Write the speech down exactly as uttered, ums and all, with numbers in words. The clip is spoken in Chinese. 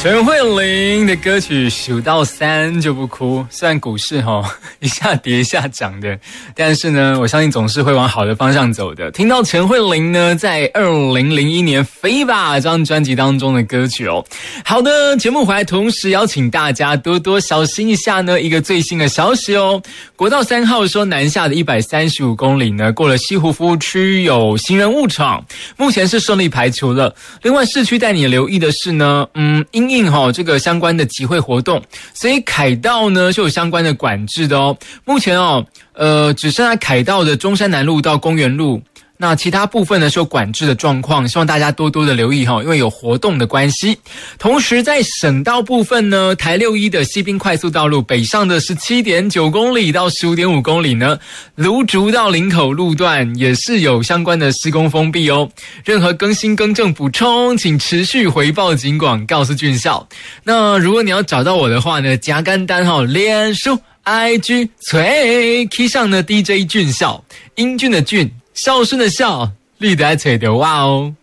陈慧琳的歌曲数到三就不哭，虽然股市齁一下跌一下涨的，但是呢我相信总是会往好的方向走的。听到陈慧琳呢在二零零一年《飞吧》这张专辑当中的歌曲哦。好的，节目回来同时邀请大家多多小心一下呢一个最新的消息哦。国道三号说南下的一百三十五公里呢过了西湖服务区有行人误闯，目前是顺利排除了。另外市区带你留意的是呢嗯因应齁这个相关的集会活动，所以凯道呢是有相关的管制的哦。目前哦呃只剩下凯道的中山南路到公园路，那其他部分呢是有管制的状况，希望大家多多的留意齁，因为有活动的关系。同时在省道部分呢，台六一的西滨快速道路北上的 十七点九公里到 十五点五公里呢，芦竹到林口路段也是有相关的施工封闭哦。任何更新更正补充请持续回报警广告诉俊孝。那如果你要找到我的话呢，加干单齁，脸书 I G 吹 K 上呢 D J 俊孝，英俊的俊，孝顺的孝，绿的爱吹的哇哦。